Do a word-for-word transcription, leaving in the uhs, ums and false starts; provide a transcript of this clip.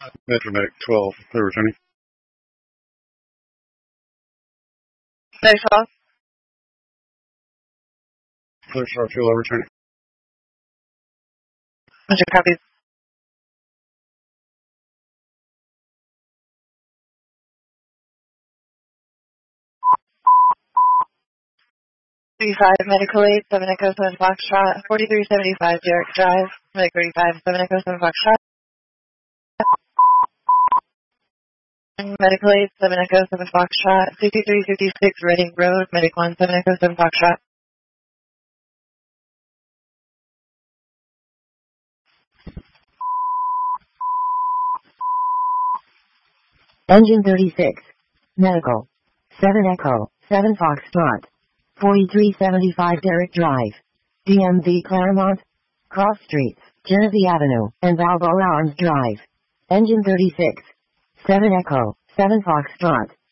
Metromedic twelve, clear returning. Medic twelve. Clear Star Kilo returning. Roger, copy. thirty-five, Medical eight, seven Echo seven Foxtrot, forty-three seventy-five Derrick Drive, Medic thirty-five, seven Echo seven Foxtrot. Medical eight, seven Echo seven Foxtrot, fifty-three fifty-six Reading Road, Medic one, seven Echo seven Foxtrot. Engine thirty-six. Medical. seven Echo, seven Foxtrot. forty-three seventy-five Derrick Drive. D M V Claremont. Cross Streets, Genesee Avenue, and Balboa Arms Drive. Engine thirty-six. seven Echo, seven Foxtrot.